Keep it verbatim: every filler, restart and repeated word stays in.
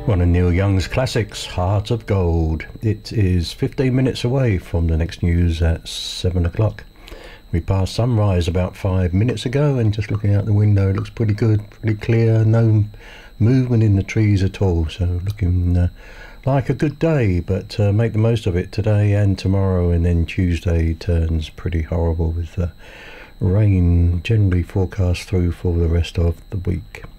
One of Neil Young's classics, Heart of Gold. It is fifteen minutes away from the next news at seven o'clock. We passed sunrise about five minutes ago, and just looking out the window, it looks pretty good, pretty clear, no movement in the trees at all, so looking uh, like a good day, but uh, make the most of it today and tomorrow, and then Tuesday turns pretty horrible with uh, rain generally forecast through for the rest of the week.